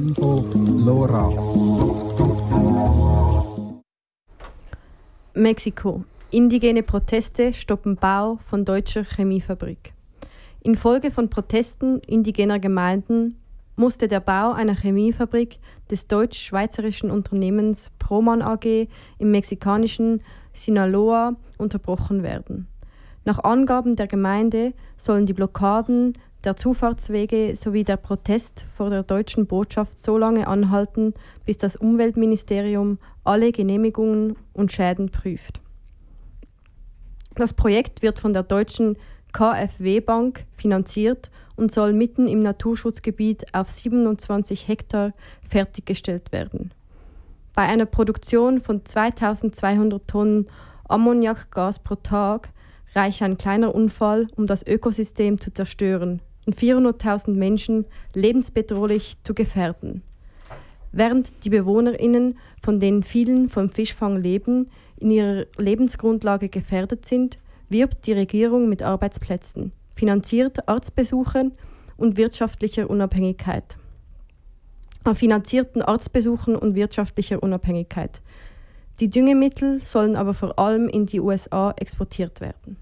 Bahnhof Lora. Mexiko. Indigene Proteste stoppen Bau von deutscher Chemiefabrik. Infolge von Protesten indigener Gemeinden musste der Bau einer Chemiefabrik des deutsch-schweizerischen Unternehmens Proman AG im mexikanischen Sinaloa unterbrochen werden. Nach Angaben der Gemeinde sollen die Blockaden der Zufahrtswege sowie der Protest vor der deutschen Botschaft so lange anhalten, bis das Umweltministerium alle Genehmigungen und Schäden prüft. Das Projekt wird von der deutschen KfW-Bank finanziert und soll mitten im Naturschutzgebiet auf 27 Hektar fertiggestellt werden. Bei einer Produktion von 2200 Tonnen Ammoniakgas pro Tag reicht ein kleiner Unfall, um das Ökosystem zu zerstören und 400.000 Menschen lebensbedrohlich zu gefährden. Während die BewohnerInnen, von denen vielen vom Fischfang leben, in ihrer Lebensgrundlage gefährdet sind, wirbt die Regierung mit Arbeitsplätzen, finanziert Arztbesuchen und wirtschaftlicher Unabhängigkeit. Finanzierten Arztbesuchen und wirtschaftlicher Unabhängigkeit. Die Düngemittel sollen aber vor allem in die USA exportiert werden.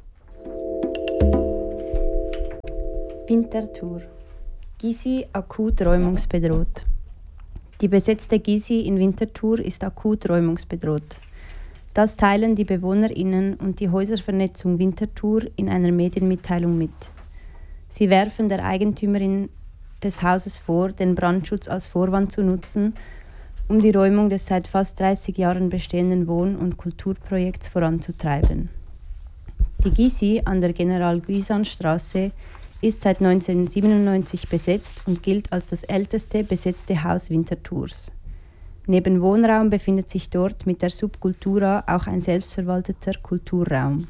Winterthur. Gysi akut räumungsbedroht. Die besetzte Gysi in Winterthur ist akut räumungsbedroht. Das teilen die BewohnerInnen und die Häuservernetzung Winterthur in einer Medienmitteilung mit. Sie werfen der Eigentümerin des Hauses vor, den Brandschutz als Vorwand zu nutzen, um die Räumung des seit fast 30 Jahren bestehenden Wohn- und Kulturprojekts voranzutreiben. Die Gysi an der General-Guisan-Straße ist seit 1997 besetzt und gilt als das älteste besetzte Haus Winterthurs. Neben Wohnraum befindet sich dort mit der Subkultura auch ein selbstverwalteter Kulturraum.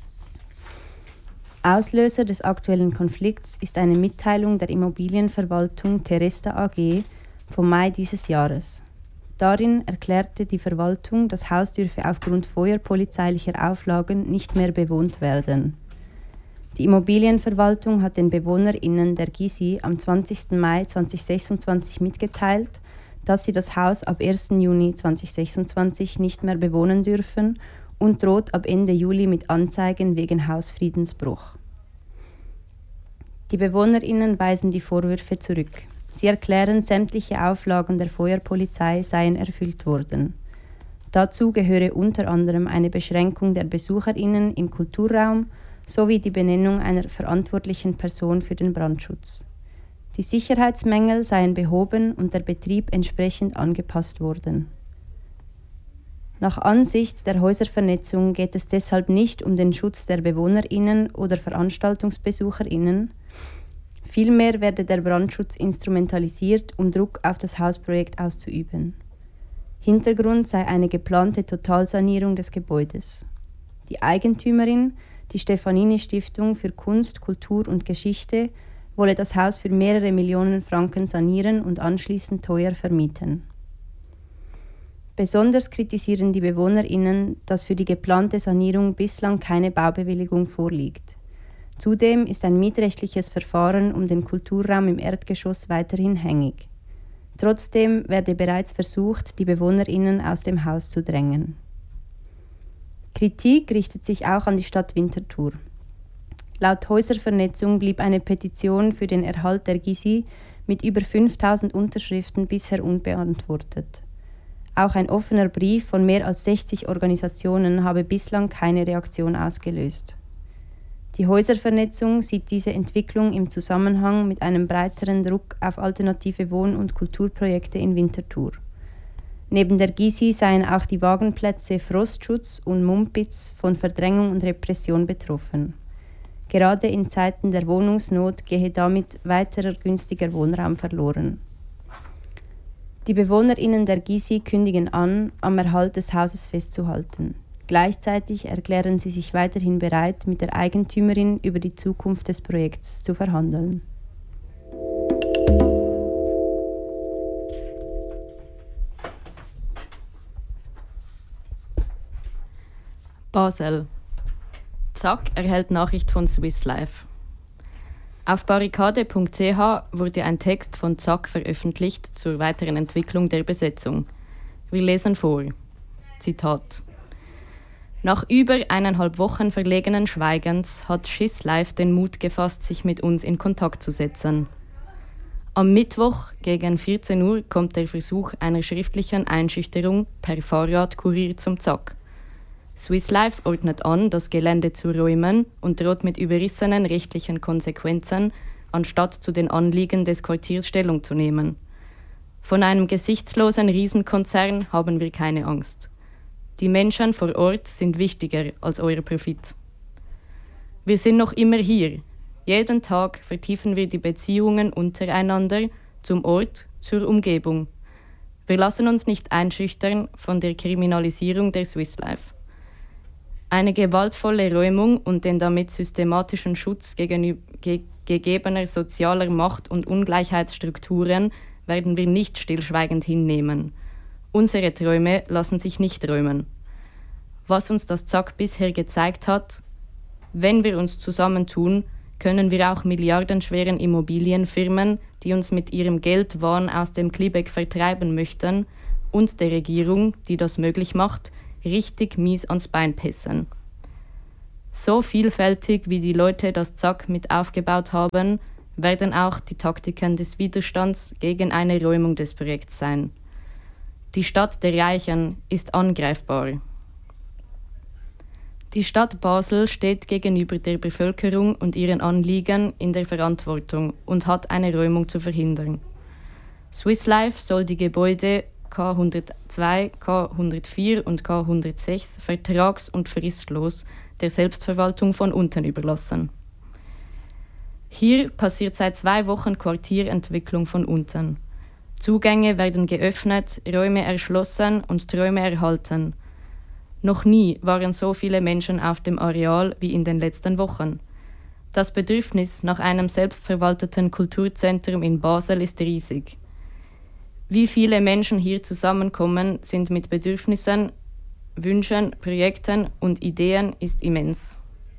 Auslöser des aktuellen Konflikts ist eine Mitteilung der Immobilienverwaltung Teresta AG vom Mai dieses Jahres. Darin erklärte die Verwaltung, das Haus dürfe aufgrund feuerpolizeilicher Auflagen nicht mehr bewohnt werden. Die Immobilienverwaltung hat den BewohnerInnen der Gysi am 20. Mai 2026 mitgeteilt, dass sie das Haus ab 1. Juni 2026 nicht mehr bewohnen dürfen und droht ab Ende Juli mit Anzeigen wegen Hausfriedensbruch. Die BewohnerInnen weisen die Vorwürfe zurück. Sie erklären, sämtliche Auflagen der Feuerpolizei seien erfüllt worden. Dazu gehöre unter anderem eine Beschränkung der BesucherInnen im Kulturraum sowie die Benennung einer verantwortlichen Person für den Brandschutz. Die Sicherheitsmängel seien behoben und der Betrieb entsprechend angepasst worden. Nach Ansicht der Häuservernetzung geht es deshalb nicht um den Schutz der BewohnerInnen oder VeranstaltungsbesucherInnen. Vielmehr werde der Brandschutz instrumentalisiert, um Druck auf das Hausprojekt auszuüben. Hintergrund sei eine geplante Totalsanierung des Gebäudes. Die Eigentümerin, die Stefanini-Stiftung für Kunst, Kultur und Geschichte, wolle das Haus für mehrere Millionen Franken sanieren und anschließend teuer vermieten. Besonders kritisieren die BewohnerInnen, dass für die geplante Sanierung bislang keine Baubewilligung vorliegt. Zudem ist ein mietrechtliches Verfahren um den Kulturraum im Erdgeschoss weiterhin hängig. Trotzdem werde bereits versucht, die BewohnerInnen aus dem Haus zu drängen. Kritik richtet sich auch an die Stadt Winterthur. Laut Häuservernetzung blieb eine Petition für den Erhalt der Gysi mit über 5000 Unterschriften bisher unbeantwortet. Auch ein offener Brief von mehr als 60 Organisationen habe bislang keine Reaktion ausgelöst. Die Häuservernetzung sieht diese Entwicklung im Zusammenhang mit einem breiteren Druck auf alternative Wohn- und Kulturprojekte in Winterthur. Neben der Gysi seien auch die Wagenplätze Frostschutz und Mumpitz von Verdrängung und Repression betroffen. Gerade in Zeiten der Wohnungsnot gehe damit weiterer günstiger Wohnraum verloren. Die BewohnerInnen der Gysi kündigen an, am Erhalt des Hauses festzuhalten. Gleichzeitig erklären sie sich weiterhin bereit, mit der Eigentümerin über die Zukunft des Projekts zu verhandeln. Basel. Zack erhält Nachricht von Swiss Life. Auf barrikade.ch wurde ein Text von Zack veröffentlicht zur weiteren Entwicklung der Besetzung. Wir lesen vor. Zitat. Nach über 1,5 Wochen verlegenen Schweigens hat Schiss Live den Mut gefasst, sich mit uns in Kontakt zu setzen. Am Mittwoch gegen 14 Uhr kommt der Versuch einer schriftlichen Einschüchterung per Fahrradkurier zum Zack. Swiss Life ordnet an, das Gelände zu räumen und droht mit überrissenen rechtlichen Konsequenzen, anstatt zu den Anliegen des Quartiers Stellung zu nehmen. Von einem gesichtslosen Riesenkonzern haben wir keine Angst. Die Menschen vor Ort sind wichtiger als euer Profit. Wir sind noch immer hier. Jeden Tag vertiefen wir die Beziehungen untereinander zum Ort, zur Umgebung. Wir lassen uns nicht einschüchtern von der Kriminalisierung der Swiss Life. Eine gewaltvolle Räumung und den damit systematischen Schutz gegebener sozialer Macht- und Ungleichheitsstrukturen werden wir nicht stillschweigend hinnehmen. Unsere Träume lassen sich nicht räumen. Was uns das Zack bisher gezeigt hat, wenn wir uns zusammentun, können wir auch milliardenschweren Immobilienfirmen, die uns mit ihrem Geldwahn aus dem Klibeck vertreiben möchten, und der Regierung, die das möglich macht, richtig mies ans Bein pissen. So vielfältig wie die Leute das Zack mit aufgebaut haben, werden auch die Taktiken des Widerstands gegen eine Räumung des Projekts sein. Die Stadt der Reichen ist angreifbar. Die Stadt Basel steht gegenüber der Bevölkerung und ihren Anliegen in der Verantwortung und hat eine Räumung zu verhindern. Swiss Life soll die Gebäude K102, K104 und K106 vertrags- und fristlos der Selbstverwaltung von unten überlassen. Hier passiert seit 2 Wochen Quartierentwicklung von unten. Zugänge werden geöffnet, Räume erschlossen und Träume erhalten. Noch nie waren so viele Menschen auf dem Areal wie in den letzten Wochen. Das Bedürfnis nach einem selbstverwalteten Kulturzentrum in Basel ist riesig. Wie viele Menschen hier zusammenkommen, sind mit Bedürfnissen, Wünschen, Projekten und Ideen ist immens.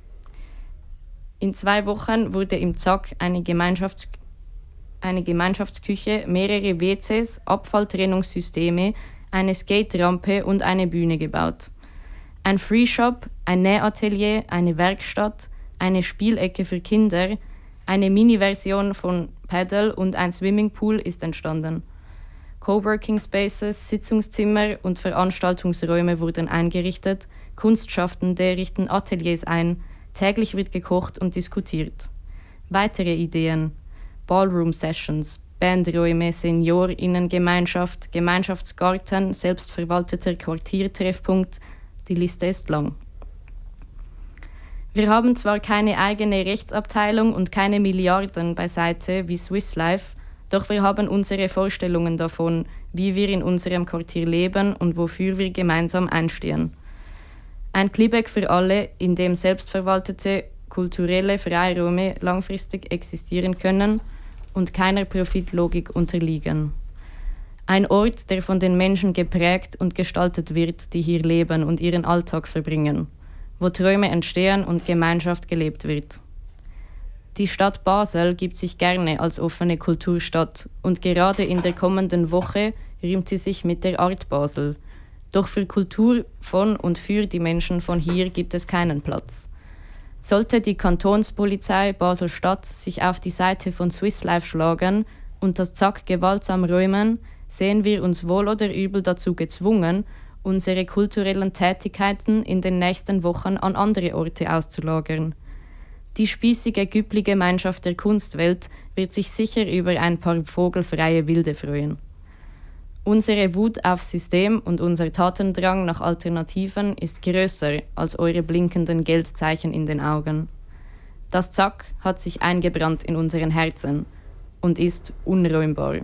In 2 Wochen wurde im Zack eine Gemeinschaftsküche, mehrere WCs, Abfalltrennungssysteme, eine Skate-Rampe und eine Bühne gebaut. Ein Freeshop, ein Nähatelier, eine Werkstatt, eine Spielecke für Kinder, eine Mini-Version von Paddle und ein Swimmingpool ist entstanden. Coworking Spaces, Sitzungszimmer und Veranstaltungsräume wurden eingerichtet, Kunstschaffende richten Ateliers ein, täglich wird gekocht und diskutiert. Weitere Ideen: Ballroom-Sessions, Bandräume, SeniorInnengemeinschaft, Gemeinschaftsgarten, selbstverwalteter Quartiertreffpunkt, die Liste ist lang. Wir haben zwar keine eigene Rechtsabteilung und keine Milliarden beiseite wie Swiss Life, doch wir haben unsere Vorstellungen davon, wie wir in unserem Quartier leben und wofür wir gemeinsam einstehen. Ein Klibeck für alle, in dem selbstverwaltete kulturelle Freiräume langfristig existieren können und keiner Profitlogik unterliegen. Ein Ort, der von den Menschen geprägt und gestaltet wird, die hier leben und ihren Alltag verbringen, wo Träume entstehen und Gemeinschaft gelebt wird. Die Stadt Basel gibt sich gerne als offene Kulturstadt und gerade in der kommenden Woche rühmt sie sich mit der Art Basel. Doch für Kultur von und für die Menschen von hier gibt es keinen Platz. Sollte die Kantonspolizei Basel-Stadt sich auf die Seite von Swiss Life schlagen und das Zack gewaltsam räumen, sehen wir uns wohl oder übel dazu gezwungen, unsere kulturellen Tätigkeiten in den nächsten Wochen an andere Orte auszulagern. Die spießige Güppli-Gemeinschaft der Kunstwelt wird sich sicher über ein paar vogelfreie Wilde freuen. Unsere Wut aufs System und unser Tatendrang nach Alternativen ist größer als eure blinkenden Geldzeichen in den Augen. Das Zack hat sich eingebrannt in unseren Herzen und ist unräumbar.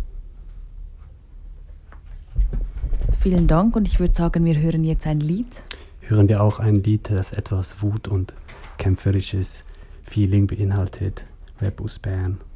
Vielen Dank und ich würde sagen, wir hören jetzt ein Lied. Hören wir auch ein Lied, das etwas Wut und kämpferisches Feeling beinhaltet. Rebus Bern.